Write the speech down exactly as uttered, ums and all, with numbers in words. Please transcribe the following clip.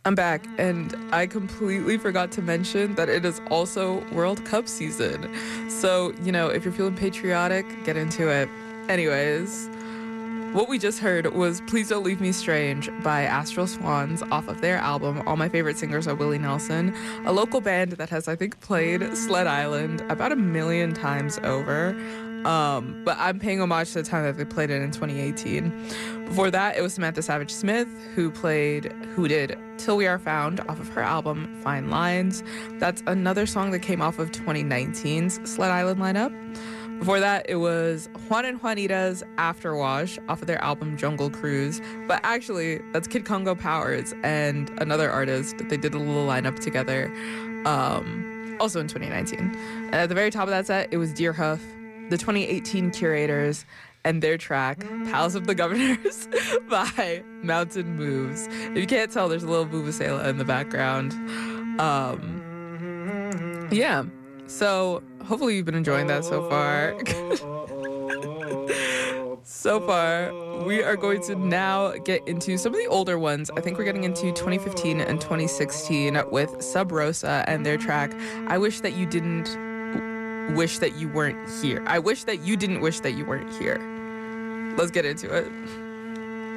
I'm back, and I completely forgot to mention that it is also World Cup season. So, you know, if you're feeling patriotic, get into it. Anyways, what we just heard was Please Don't Leave Me Strange by Astral Swans off of their album All My Favorite Singers Are Willie Nelson, a local band that has, I think, played Sled Island about a million times over. Um, but I'm paying homage to the time that they played it in twenty eighteen. Before that, it was Samantha Savage Smith, who played, who did Till We Are Found off of her album Fine Lines. That's another song that came off of twenty nineteen's Sled Island lineup. Before that, it was Juan and Juanita's Afterwash off of their album Jungle Cruise. But actually, that's Kid Congo Powers and another artist. They did a little lineup together, um, also in twenty nineteen. And at the very top of that set, it was Deerhoof, the twenty eighteen Curators, and their track, Palace of the Governors by Mountain Moves. If you can't tell, there's a little Vuvuzela in the background. Um, yeah, so hopefully you've been enjoying that so far. So far, we are going to now get into some of the older ones. I think we're getting into twenty fifteen and twenty sixteen with Sub Rosa and their track, I Wish That You Didn't Wish That You Weren't Here. I wish that you didn't wish that you weren't here. Let's get into it.